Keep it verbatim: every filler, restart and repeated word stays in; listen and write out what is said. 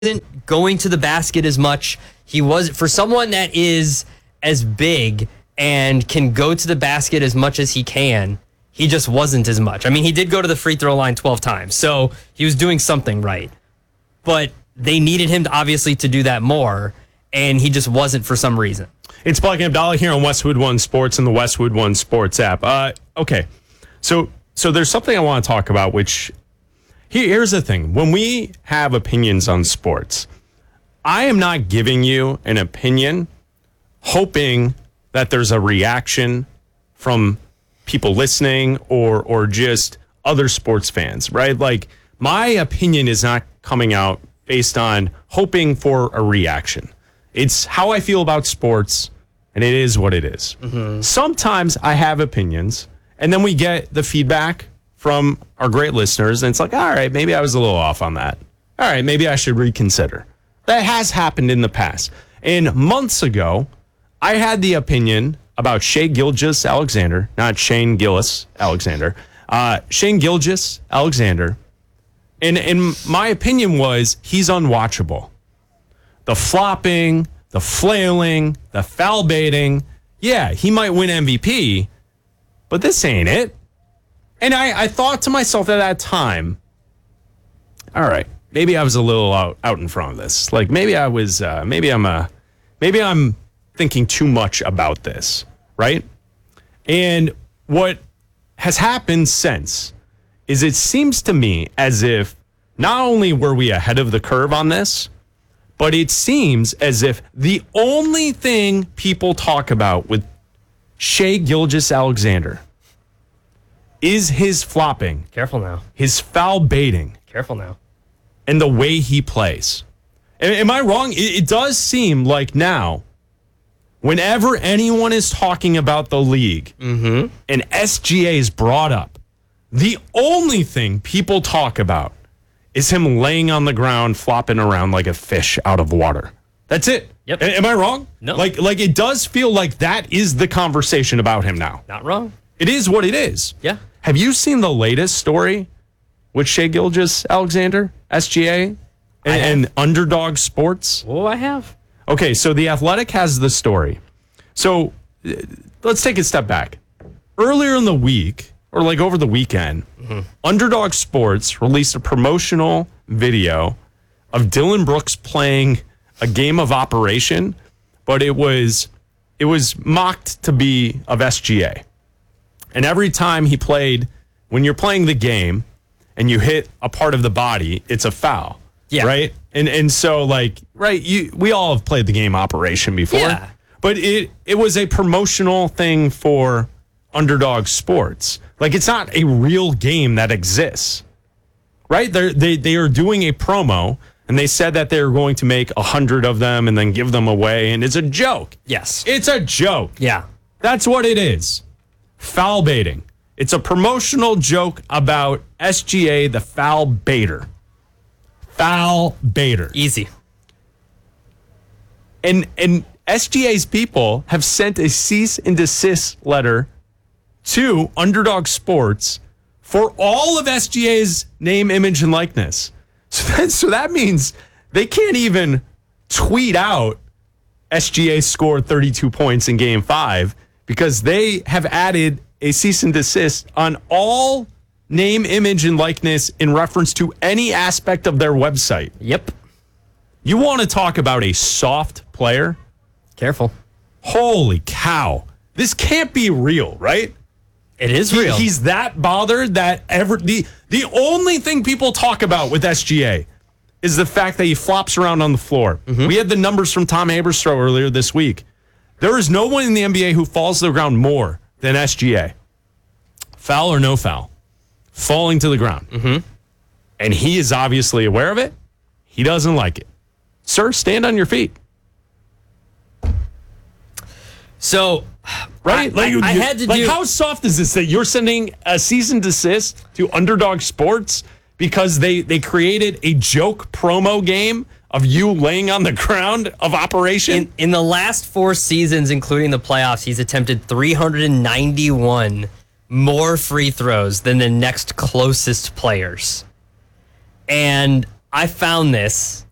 wasn't going to the basket as much. He was, for someone that is as big and can go to the basket as much as he can, he just wasn't as much. I mean, he did go to the free throw line twelve times, so he was doing something right. But they needed him to, obviously, to do that more, and he just wasn't for some reason. It's Blake Abdallah here on Westwood One Sports and the Westwood One Sports app. Uh, okay, so so there's something I want to talk about, which here, here's the thing. When we have opinions on sports, I am not giving you an opinion hoping that there's a reaction from people listening or or just other sports fans, right? Like, my opinion is not coming out based on hoping for a reaction. It's how I feel about sports, and it is what it is. Mm-hmm. Sometimes I have opinions, and then we get the feedback from our great listeners, and it's like, all right, maybe I was a little off on that. All right, maybe I should reconsider. That has happened in the past. And months ago, I had the opinion about Shai Gilgeous-Alexander, not Shane Gillis Alexander, uh, Shai Gilgeous-Alexander, and, and my opinion was he's unwatchable. The flopping, the flailing, the foul baiting. Yeah, he might win M V P, but this ain't it. And I, I thought to myself at that time, all right, maybe I was a little out, out in front of this. Like maybe I was, uh, maybe I'm a, maybe I'm thinking too much about this, right? And what has happened since is it seems to me as if not only were we ahead of the curve on this, but it seems as if the only thing people talk about with Shai Gilgeous-Alexander is his flopping. Careful now. His foul baiting. Careful now. And the way he plays. Am I wrong? It, it does seem like now, whenever anyone is talking about the league mm-hmm. and S G A is brought up, the only thing people talk about is him laying on the ground, flopping around like a fish out of water. That's it. Yep. A- am I wrong? No. Like, like it does feel like that is the conversation about him now. Not wrong. It is what it is. Yeah. Have you seen the latest story with Shai Gilgeous-Alexander, S G A, and, and Underdog Sports? Oh, I have. Okay, so The Athletic has the story. So uh, let's take a step back. Earlier in the week, or like over the weekend, mm-hmm. Underdog Sports released a promotional video of Dylan Brooks playing a game of Operation, but it was it was mocked to be of S G A. And every time he played, when you're playing the game and you hit a part of the body, it's a foul. Yeah. Right? And and so like, right, you we all have played the game Operation before. Yeah. But it it was a promotional thing for Underdog Sports. Like, it's not a real game that exists, right? They're, they they are doing a promo, and they said that they're going to make a hundred of them and then give them away, and it's a joke. Yes. It's a joke. Yeah. That's what it is. Foul baiting. It's a promotional joke about S G A, the foul baiter. Foul baiter. Easy. And and S G A's people have sent a cease and desist letter to Underdog Sports for all of S G A's name, image, and likeness. So that, so that means they can't even tweet out S G A scored thirty-two points in game five because they have added a cease and desist on all name, image, and likeness in reference to any aspect of their website. Yep. You want to talk about a soft player? Careful. Holy cow. This can't be real, right? It is He, real. he's that bothered that ever the the only thing people talk about with S G A is the fact that he flops around on the floor. Mm-hmm. We had the numbers from Tom Haberstroh earlier this week. There is no one in the N B A who falls to the ground more than S G A. Foul or no foul. Falling to the ground. Mm-hmm. And he is obviously aware of it. He doesn't like it. Sir, stand on your feet. So, right? I, like, I, I had to like do. How soft is this that you're sending a cease and desist to Underdog Sports because they, they created a joke promo game of you laying on the ground of Operation? In, in the last four seasons, including the playoffs, he's attempted three hundred ninety-one more free throws than the next closest players. And I found this